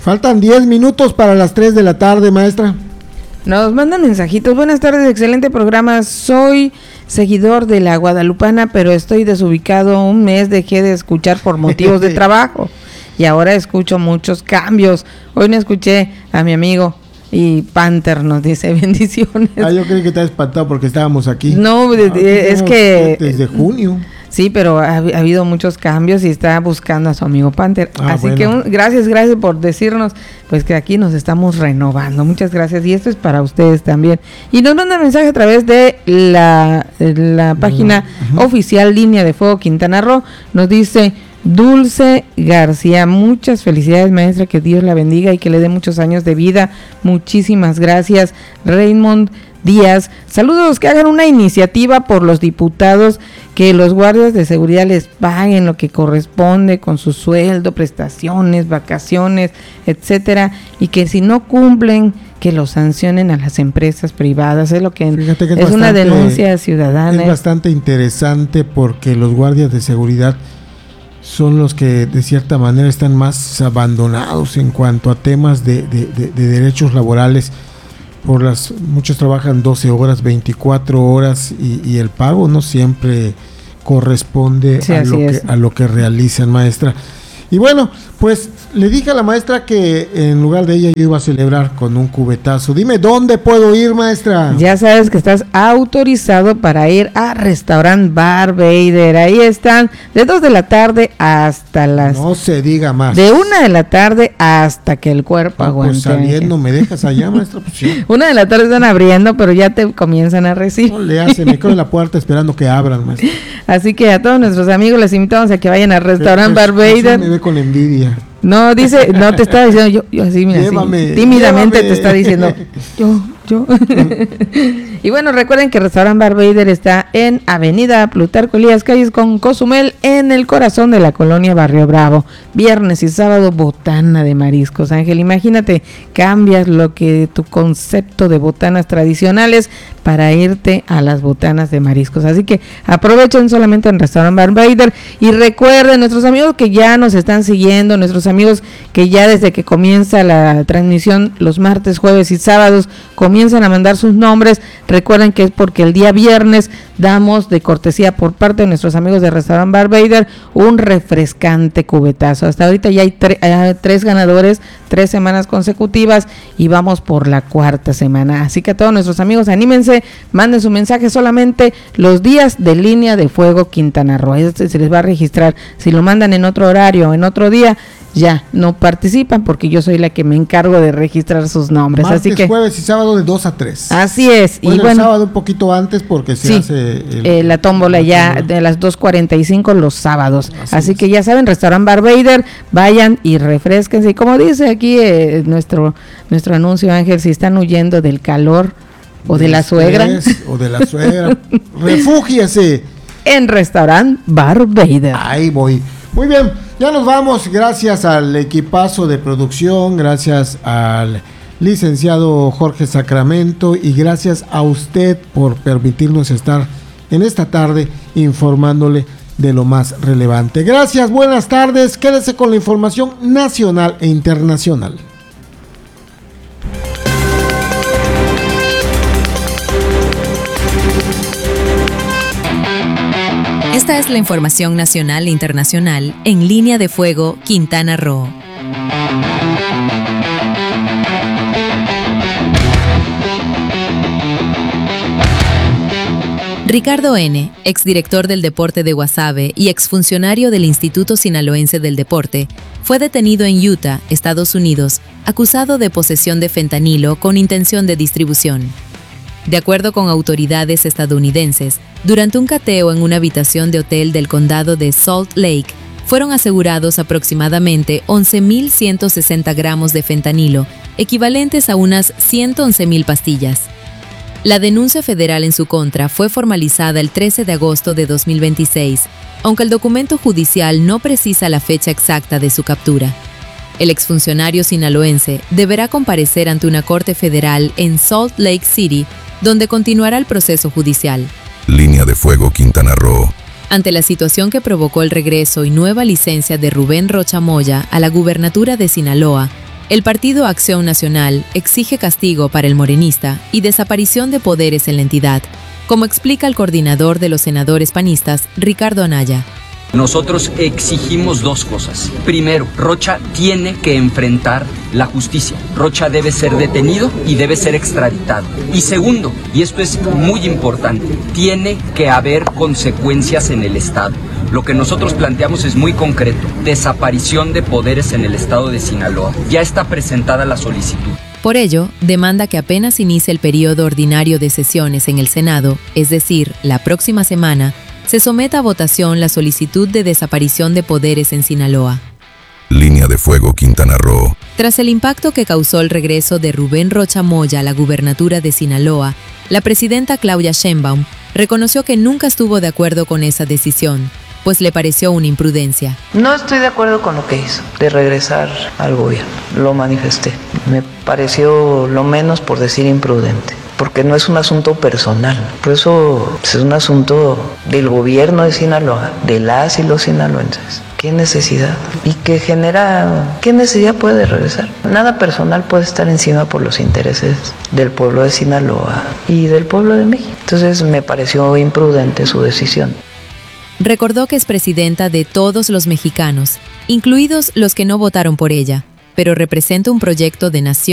Faltan 10 minutos para las 3 de la tarde, maestra. Nos mandan mensajitos. Buenas tardes, excelente programa. Soy seguidor de la Guadalupana, pero estoy desubicado. Un mes dejé de escuchar por motivos de trabajo y ahora escucho muchos cambios. Hoy no escuché a mi amigo y Panther nos dice bendiciones. Yo creí que estaba espantado porque estábamos aquí. No, es que desde junio. Sí, pero ha habido muchos cambios y está buscando a su amigo Panther. Así bueno. que gracias por decirnos pues que aquí nos estamos renovando. Muchas gracias. Y esto es para ustedes también. Y nos manda mensaje a través de la página oficial Línea de Fuego Quintana Roo. Nos dice Dulce García, muchas felicidades, maestra, que Dios la bendiga y que le dé muchos años de vida. Muchísimas gracias. Raymond Díaz, saludos, que hagan una iniciativa por los diputados, que los guardias de seguridad les paguen lo que corresponde con su sueldo, prestaciones, vacaciones, etcétera, y que si no cumplen, que los sancionen a las empresas privadas. Es lo que es una denuncia ciudadana. Es bastante interesante porque los guardias de seguridad son los que de cierta manera están más abandonados en cuanto a temas de derechos laborales. Muchos trabajan 12 horas, 24 horas y el pago no siempre corresponde a lo que realizan, maestra. Y bueno, pues le dije a la maestra que en lugar de ella yo iba a celebrar con un cubetazo. Dime, ¿dónde puedo ir, maestra? Ya sabes que estás autorizado para ir a Restaurant Bar Vader. Ahí están de 2 de la tarde hasta las... No se diga más. De 1 de la tarde hasta que el cuerpo aguante. Pues saliendo, ¿me dejas allá, maestra? Pues sí. 1 de la tarde están abriendo, pero ya te comienzan a recibir. No le hace, me quedo en la puerta esperando que abran, maestra. Así que a todos nuestros amigos les invitamos a que vayan a Restaurant Bar Vader. Me ve con envidia. No, dice, no te está diciendo, yo así, mira, así, tímidamente te está diciendo, yo. Y bueno, recuerden que Restaurant Bar Vader está en Avenida Plutarco Elías, calles con Cozumel, en el corazón de la colonia Barrio Bravo. Viernes y sábado, botana de mariscos. Ángel, imagínate, cambias lo que tu concepto de botanas tradicionales para irte a las botanas de mariscos. Así que aprovechen solamente en Restaurant Bar Vader. Y recuerden, nuestros amigos que ya nos están siguiendo, nuestros amigos que ya desde que comienza la transmisión los martes, jueves y sábados comienzan a mandar sus nombres. Recuerden que es porque el día viernes damos de cortesía por parte de nuestros amigos de Restaurant Bar Vader un refrescante cubetazo. Hasta ahorita ya hay 3 ganadores, 3 semanas consecutivas y vamos por la 4ª semana. Así que a todos nuestros amigos, anímense, manden su mensaje solamente los días de Línea de Fuego Quintana Roo. Se les va a registrar. Si lo mandan en otro horario o en otro día, ya no participan porque yo soy la que me encargo de registrar sus nombres. Martes, así que jueves y sábado de 2 a 3. Así es. Bueno, y bueno, el sábado un poquito antes porque se hace la tómbola ya de las 2:45 los sábados. Así que ya saben, Restaurant Bar Vader, vayan y refresquense. Y como dice aquí nuestro anuncio, Ángel, si están huyendo del calor o de la suegra. Refúgiese en Restaurant Bar Vader. Ahí voy. Muy bien, ya nos vamos. Gracias al equipazo de producción, gracias al licenciado Jorge Sacramento y gracias a usted por permitirnos estar en esta tarde informándole de lo más relevante. Gracias, buenas tardes. Quédese con la información nacional e internacional. Esta es la información nacional e internacional en Línea de Fuego Quintana Roo. Ricardo N., exdirector del Deporte de Guasave y exfuncionario del Instituto Sinaloense del Deporte, fue detenido en Utah, Estados Unidos, acusado de posesión de fentanilo con intención de distribución. De acuerdo con autoridades estadounidenses, durante un cateo en una habitación de hotel del condado de Salt Lake, fueron asegurados aproximadamente 11.160 gramos de fentanilo, equivalentes a unas 111.000 pastillas. La denuncia federal en su contra fue formalizada el 13 de agosto de 2026, aunque el documento judicial no precisa la fecha exacta de su captura. El exfuncionario sinaloense deberá comparecer ante una corte federal en Salt Lake City, donde continuará el proceso judicial. Línea de Fuego Quintana Roo. Ante la situación que provocó el regreso y nueva licencia de Rubén Rocha Moya a la gubernatura de Sinaloa, El Partido Acción Nacional exige castigo para el morenista y desaparición de poderes en la entidad, como explica el coordinador de los senadores panistas, Ricardo Anaya. Nosotros exigimos dos cosas. Primero, Rocha tiene que enfrentar la justicia. Rocha debe ser detenido y debe ser extraditado. Y segundo, y esto es muy importante, tiene que haber consecuencias en el Estado. Lo que nosotros planteamos es muy concreto: desaparición de poderes en el estado de Sinaloa. Ya está presentada la solicitud. Por ello, demanda que apenas inicie el periodo ordinario de sesiones en el Senado, es decir, la próxima semana, se someta a votación la solicitud de desaparición de poderes en Sinaloa. Línea de fuego, Quintana Roo. Tras el impacto que causó el regreso de Rubén Rocha Moya a la gubernatura de Sinaloa, la presidenta Claudia Sheinbaum reconoció que nunca estuvo de acuerdo con esa decisión, pues le pareció una imprudencia. No estoy de acuerdo con lo que hizo, de regresar al gobierno. Lo manifesté. Me pareció lo menos, por decir, imprudente. Porque no es un asunto personal, por eso es un asunto del gobierno de Sinaloa, de las y los sinaloenses. ¿Qué necesidad? ¿Y qué necesidad puede regresar? Nada personal puede estar encima por los intereses del pueblo de Sinaloa y del pueblo de México. Entonces me pareció imprudente su decisión. Recordó que es presidenta de todos los mexicanos, incluidos los que no votaron por ella, pero representa un proyecto de nación